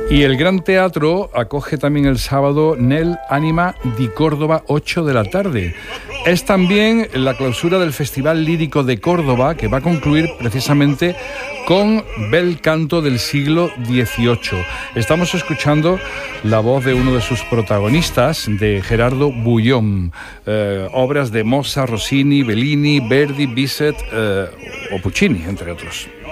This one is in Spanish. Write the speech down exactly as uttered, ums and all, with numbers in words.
Y el Gran Teatro acoge también el sábado Nel Anima di Córdoba, ocho de la tarde. Es también la clausura del Festival Lírico de Córdoba, que va a concluir precisamente con Bel Canto del siglo dieciocho. Estamos escuchando la voz de uno de sus protagonistas, de Gerardo Bullón. Eh, obras de Mozart, Rossini, Bellini, Verdi, Bizet eh, o Puccini, entre otros.